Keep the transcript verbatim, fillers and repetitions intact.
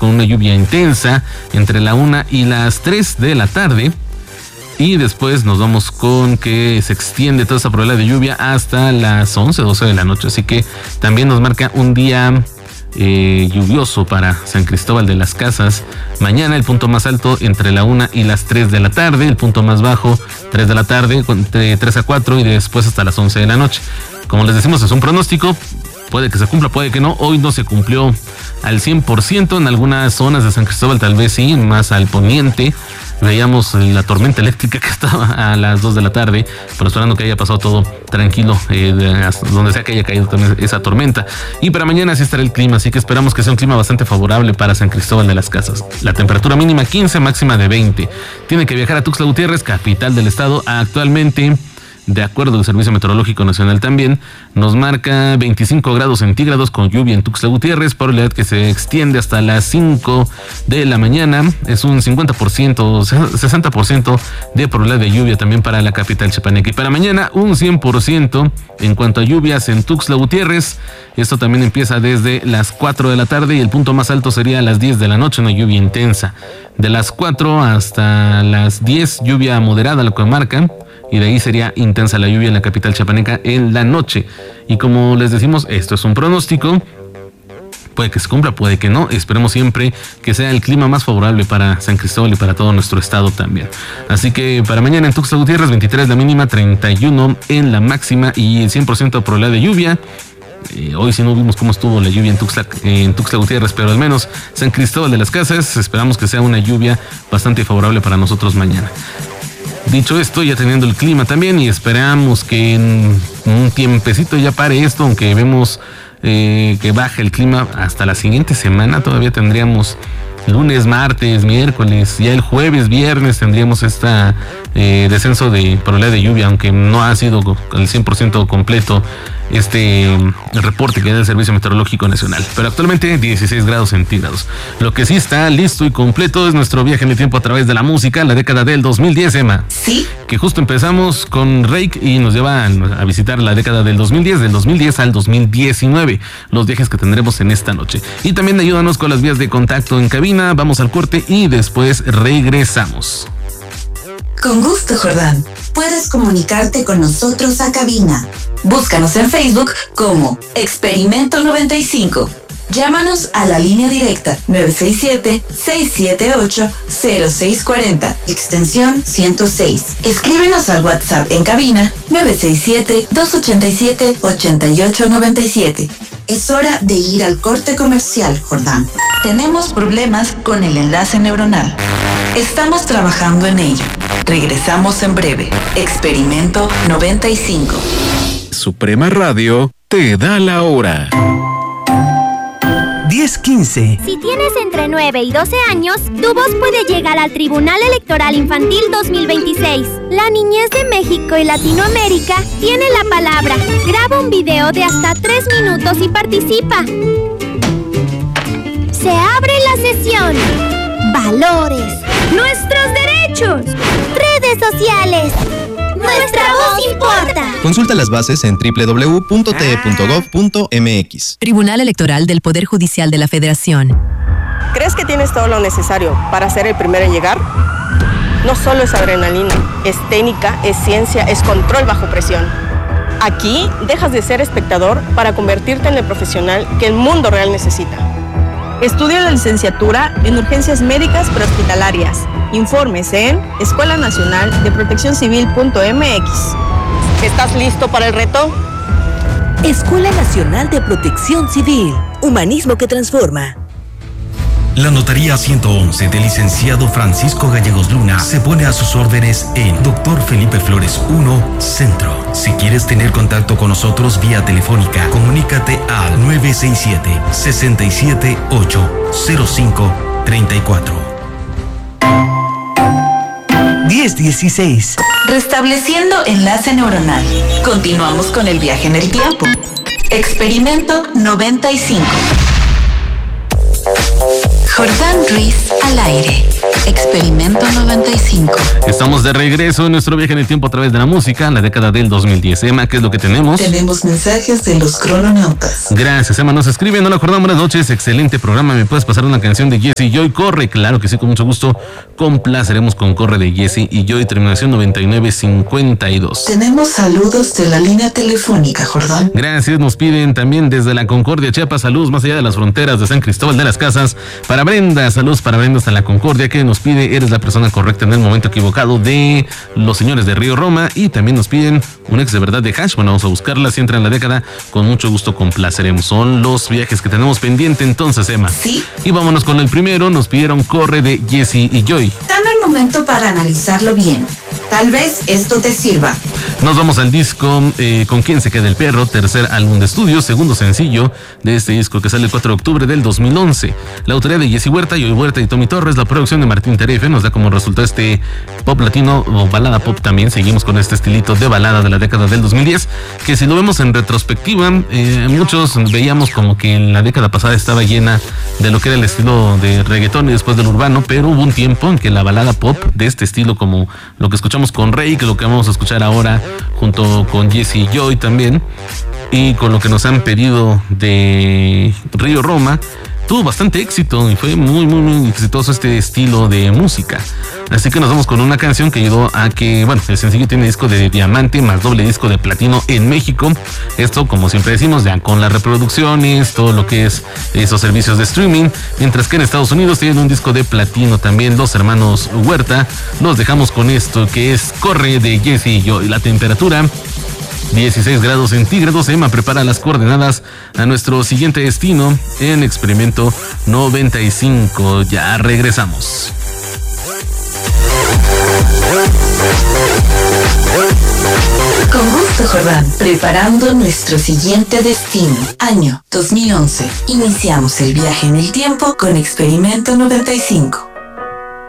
con una lluvia intensa entre la una y las tres de la tarde. Y después nos vamos con que se extiende toda esa probabilidad de lluvia hasta las once, doce de la noche. Así que también nos marca un día eh, lluvioso para San Cristóbal de las Casas. Mañana el punto más alto entre la una y las tres de la tarde. El punto más bajo tres de la tarde, entre tres a cuatro y después hasta las once de la noche. Como les decimos, es un pronóstico. Puede que se cumpla, puede que no. Hoy no se cumplió al cien por ciento. En algunas zonas de San Cristóbal tal vez sí, más al poniente. Veíamos la tormenta eléctrica que estaba a las dos de la tarde, pero esperando que haya pasado todo tranquilo, eh, de, donde sea que haya caído también esa tormenta. Y para mañana así estará el clima, así que esperamos que sea un clima bastante favorable para San Cristóbal de las Casas. La temperatura mínima quince, máxima de veinte. Tiene que viajar a Tuxtla Gutiérrez, capital del estado. Actualmente, de acuerdo al Servicio Meteorológico Nacional también, nos marca veinticinco grados centígrados con lluvia en Tuxtla Gutiérrez, probabilidad que se extiende hasta las cinco de la mañana. Es un cincuenta por ciento, sesenta por ciento de probabilidad de lluvia también para la capital chiapaneca. Y para mañana un cien por ciento en cuanto a lluvias en Tuxtla Gutiérrez. Esto también empieza desde las cuatro de la tarde y el punto más alto sería a las diez de la noche, una lluvia intensa. De las cuatro hasta las diez, lluvia moderada, lo que marcan. Y de ahí sería intensa la lluvia en la capital chiapaneca en la noche. Y como les decimos, esto es un pronóstico. Puede que se cumpla, puede que no. Esperemos siempre que sea el clima más favorable para San Cristóbal y para todo nuestro estado también. Así que para mañana en Tuxtla Gutiérrez, veintitrés la mínima, treinta y uno en la máxima y el cien por ciento de probabilidad de lluvia. Eh, hoy sí no vimos cómo estuvo la lluvia en Tuxtla, en Tuxtla Gutiérrez, pero al menos San Cristóbal de las Casas, esperamos que sea una lluvia bastante favorable para nosotros mañana. Dicho esto, ya teniendo el clima también, y esperamos que en un tiempecito ya pare esto, aunque vemos eh, que baja el clima hasta la siguiente semana. Todavía tendríamos lunes, martes, miércoles, ya el jueves, viernes tendríamos este eh, descenso de probabilidad de lluvia, aunque no ha sido el cien por ciento completo este el reporte que da el Servicio Meteorológico Nacional. Pero actualmente dieciséis grados centígrados. Lo que sí está listo y completo es nuestro viaje en el tiempo a través de la música, la década del dos mil diez, Emma. Sí. Que justo empezamos con Rake y nos lleva a visitar la década del dos mil diez, del dos mil diez al dos mil diecinueve, los viajes que tendremos en esta noche. Y también ayúdanos con las vías de contacto en cabina. Vamos al corte y después regresamos. Con gusto, Jordán. Puedes comunicarte con nosotros a cabina. Búscanos en Facebook como Experimento noventa y cinco. Llámanos a la línea directa nueve seis siete, seis siete ocho, cero seis cuatro cero, extensión ciento seis. Escríbenos al WhatsApp en cabina nueve seis siete, dos ocho siete, ocho ocho nueve siete. Es hora de ir al corte comercial, Jordán. Tenemos problemas con el enlace neuronal. Estamos trabajando en ello. Regresamos en breve. Experimento noventa y cinco. Suprema Radio te da la hora. diez quince. Si tienes entre nueve y doce años, tu voz puede llegar al Tribunal Electoral Infantil dos mil veintiséis. La niñez de México y Latinoamérica tiene la palabra. Graba un video de hasta tres minutos y participa. Se abre la sesión. Valores. Nuestros derechos. Redes sociales. Nuestra voz importa. Consulta las bases en doble u doble u doble u punto t e punto gov punto m x. Tribunal Electoral del Poder Judicial de la Federación. ¿Crees que tienes todo lo necesario para ser el primero en llegar? No solo es adrenalina, es técnica, es ciencia, es control bajo presión. Aquí dejas de ser espectador para convertirte en el profesional que el mundo real necesita. Estudia la licenciatura en urgencias médicas prehospitalarias. Informes en escuela nacional de protección civil punto m x. ¿Estás listo para el reto? Escuela Nacional de Protección Civil. Humanismo que transforma. La Notaría ciento once del licenciado Francisco Gallegos Luna se pone a sus órdenes en Doctor Felipe Flores uno, Centro. Si quieres tener contacto con nosotros vía telefónica, comunícate al nueve seis siete, seis siete ocho, cero cinco tres cuatro. diez dieciséis. Restableciendo enlace neuronal. Continuamos con el viaje en el tiempo. Experimento noventa y cinco. Jordán Ruiz al aire. Experimento noventa y cinco. Estamos de regreso en nuestro viaje en el tiempo a través de la música, la década del dos mil diez. Emma, ¿qué es lo que tenemos? Tenemos mensajes de los crononautas. Gracias, Emma. Nos escriben, no la acordamos. Buenas noches, excelente programa. ¿Me puedes pasar una canción de Jesse y Joy? Corre, claro que sí, con mucho gusto. Complaceremos con Corre de Jesse y Joy, terminación noventa y nueve cincuenta y dos. Tenemos saludos de la línea telefónica, Jordán. Gracias, nos piden también desde la Concordia, Chiapas, saludos más allá de las fronteras de San Cristóbal de las Casas. Para Brenda, saludos para Brenda hasta la Concordia, que nos pide Eres la persona correcta en el momento equivocado, de Los Señores de Río Roma. Y también nos piden un ex de verdad de Hash. Bueno, vamos a buscarla, si entra en la década, con mucho gusto complaceremos. Son los viajes que tenemos pendiente entonces, Emma. Sí. Y vámonos con el primero, nos pidieron Corre de Jesse y Joy. Dame un momento para analizarlo bien. Tal vez esto te sirva. Nos vamos al disco eh, Con quién se queda el perro, tercer álbum de estudio, segundo sencillo de este disco que sale el cuatro de octubre del dos mil once. La autoría de Jesse Huerta, Joy Huerta y Tommy Torres, la producción de Martín Terefe, nos da como resultado este pop latino o balada pop también. Seguimos con este estilito de balada de la década del dos mil diez, que si lo vemos en retrospectiva, eh, muchos veíamos como que en la década pasada estaba llena de lo que era el estilo de reggaetón y después del urbano, pero hubo un tiempo en que la balada pop de este estilo, como lo que escuchamos con Rey, que lo que vamos a escuchar ahora junto con Jesse y Joy también, y con lo que nos han pedido de Río Roma, tuvo bastante éxito y fue muy muy muy exitoso este estilo de música. Así que nos vamos con una canción que ayudó a que, bueno, el sencillo tiene disco de diamante más doble disco de platino en México. Esto, como siempre decimos, ya con las reproducciones, todo lo que es esos servicios de streaming. Mientras que en Estados Unidos tienen un disco de platino también los hermanos Huerta. Nos dejamos con esto que es Corre de Jesse y Joy. La temperatura dieciséis grados centígrados. Emma prepara las coordenadas a nuestro siguiente destino en Experimento noventa y cinco. Ya regresamos. Con gusto, Jordán. Preparando nuestro siguiente destino. Año dos mil once. Iniciamos el viaje en el tiempo con Experimento noventa y cinco.